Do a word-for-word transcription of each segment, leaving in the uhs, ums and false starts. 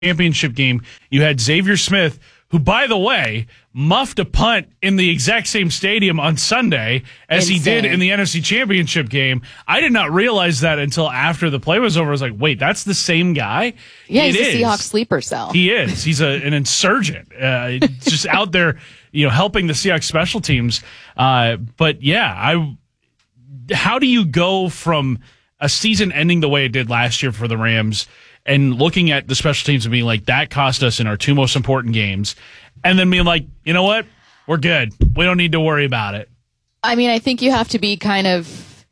championship game, you had Xavier Smith, who, by the way, muffed a punt in the exact same stadium on Sunday as Insane. he did in the N F C Championship game. I did not realize that until after the play was over. I was like, wait, that's the same guy? Yeah, it he's is. a Seahawks sleeper cell. He is. He's a, an insurgent, uh, just out there, you know, helping the Seahawks special teams. Uh, but yeah, I. How do you go from a season ending the way it did last year for the Rams and looking at the special teams and being like, that cost us in our two most important games, and then being like, you know what? We're good. We don't need to worry about it. I mean, I think you have to be kind of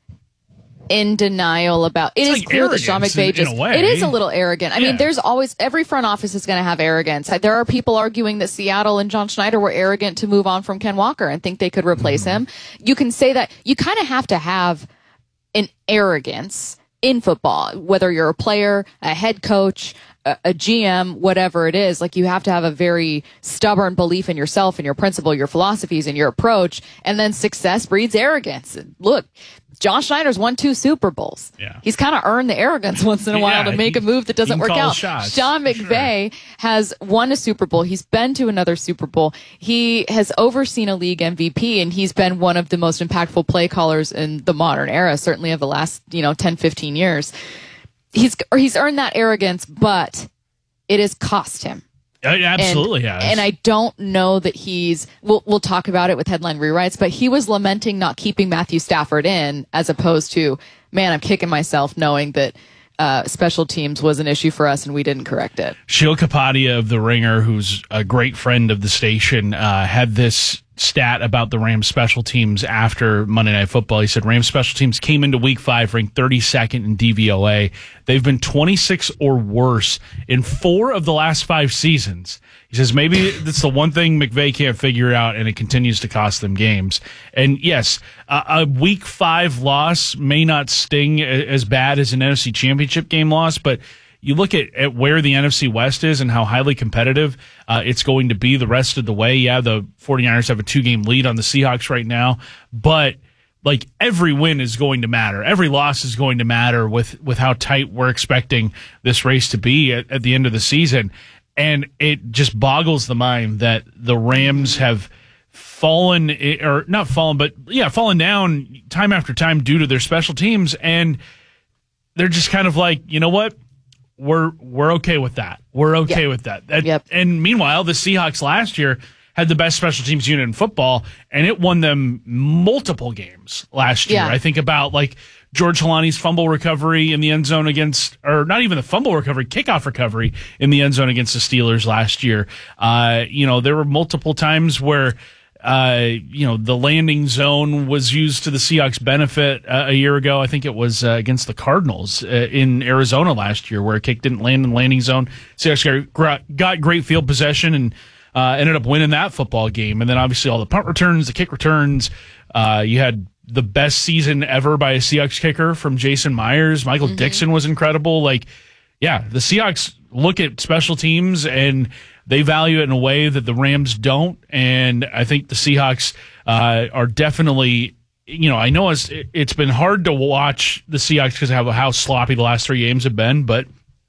in denial about it. It's Is like clear that Sean arrogance McVay in- just in a way. it is a little arrogant. I Yeah. mean, there's always every front office is going to have arrogance. There are people arguing that Seattle and John Schneider were arrogant to move on from Ken Walker and think they could replace Mm-hmm. him. You can say that. You kind of have to have an arrogance in football, whether you're a player, a head coach, a, a G M, whatever it is. Like, you have to have a very stubborn belief in yourself and your principle, your philosophies, and your approach. And then success breeds arrogance. And look, John Schneider's won two Super Bowls. Yeah. He's kind of earned the arrogance once in a while Yeah, to make he- a move that doesn't he work can call out. shots, Sean for McVay has won a Super Bowl. He's been to another Super Bowl. He has overseen a league M V P, and he's been one of the most impactful play callers in the modern era, certainly of the last, you know, ten, fifteen years. He's, or he's earned that arrogance, but it has cost him. It absolutely and, has. And I don't know that he's, we'll, we'll talk about it with headline rewrites, but he was lamenting not keeping Matthew Stafford in, as opposed to, man, I'm kicking myself knowing that uh, special teams was an issue for us and we didn't correct it. Sheil Kapadia of The Ringer, who's a great friend of the station, uh, had this stat about the Rams special teams after Monday Night Football. He said Rams special teams came into week five ranked thirty-second in D V O A. They've been twenty-six or worse in four of the last five seasons. He says maybe that's the one thing McVay can't figure out, and it continues to cost them games. And yes, uh, a week five loss may not sting a- as bad as an N F C Championship game loss, but you look at, at where the N F C West is and how highly competitive uh, it's going to be the rest of the way. Yeah, the 49ers have a two-game lead on the Seahawks right now, but like every win is going to matter. Every loss is going to matter with, with how tight we're expecting this race to be at, at the end of the season. And it just boggles the mind that the Rams have fallen, or not fallen, but yeah, fallen down time after time due to their special teams. And they're just kind of like, you know what? We're we're okay with that. We're okay Yep. with that. that Yep. And meanwhile, the Seahawks last year had the best special teams unit in football, and it won them multiple games last year. Yeah. I think about like George Halani's fumble recovery in the end zone against, or not even the fumble recovery, kickoff recovery in the end zone against the Steelers last year. Uh, you know, there were multiple times where Uh, you know, the landing zone was used to the Seahawks' benefit uh, a year ago. I think it was uh, against the Cardinals uh, in Arizona last year, where a kick didn't land in the landing zone. Seahawks got, got great field possession and uh, ended up winning that football game. And then obviously all the punt returns, the kick returns. Uh, you had the best season ever by a Seahawks kicker from Jason Myers. Michael mm-hmm. Dixon was incredible. Like, yeah, the Seahawks look at special teams and they value it in a way that the Rams don't, and I think the Seahawks uh, are definitely, you know, I know it's it's been hard to watch the Seahawks because of how sloppy the last three games have been, but,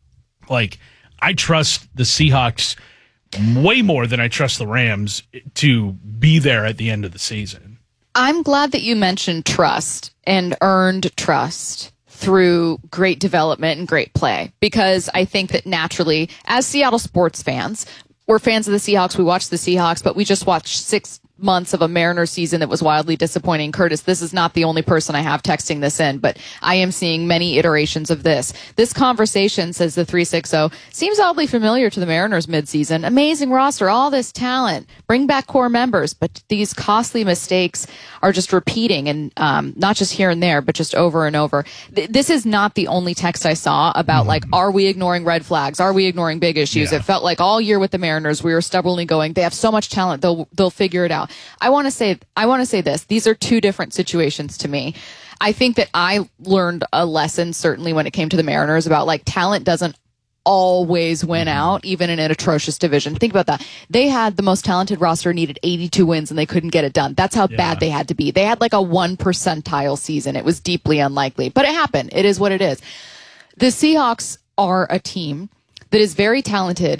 like, I trust the Seahawks way more than I trust the Rams to be there at the end of the season. I'm glad that you mentioned trust and earned trust through great development and great play, because I think that naturally, as Seattle sports fans, we're fans of the Seahawks. We watch the Seahawks, but we just watched six months of a Mariners season that was wildly disappointing. Curtis, this is not the only person I have texting this in, but I am seeing many iterations of this. This conversation, says the three sixty, seems oddly familiar to the Mariners midseason. Amazing roster, all this talent, bring back core members, but these costly mistakes are just repeating, and um, not just here and there, but just over and over. Th- this is not the only text I saw about, like, are we ignoring red flags? Are we ignoring big issues? Yeah. It felt like all year with the Mariners, we were stubbornly going, they have so much talent, they'll they'll figure it out. I want to say, I want to say this. These are two different situations to me. I think that I learned a lesson, certainly when it came to the Mariners, about, like, talent doesn't always win out, even in an atrocious division. Think about that. They had the most talented roster, needed eighty-two wins, and they couldn't get it done. That's how Yeah. bad they had to be. They had like a one percentile season. It was deeply unlikely, but it happened. It is what it is. The Seahawks are a team that is very talented